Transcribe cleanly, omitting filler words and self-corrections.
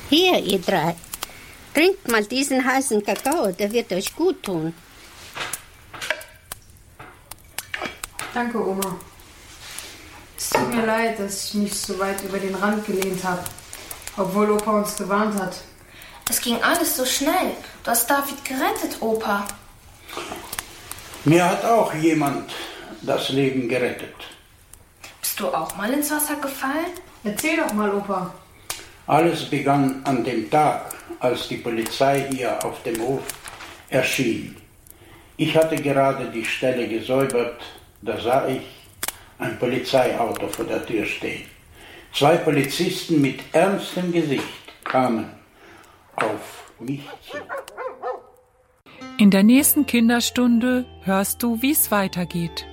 Hier, ihr drei. Trinkt mal diesen heißen Kakao, der wird euch gut tun. Danke, Oma. Es tut mir leid, dass ich mich so weit über den Rand gelehnt habe, obwohl Opa uns gewarnt hat. Es ging alles so schnell. Du hast David gerettet, Opa. Mir hat auch jemand das Leben gerettet. Bist du auch mal ins Wasser gefallen? Erzähl doch mal, Opa. Alles begann an dem Tag, als die Polizei hier auf dem Hof erschien. Ich hatte gerade die Stelle gesäubert, da sah ich ein Polizeiauto vor der Tür stehen. 2 Polizisten mit ernstem Gesicht kamen auf mich zu. In der nächsten Kinderstunde hörst du, wie es weitergeht.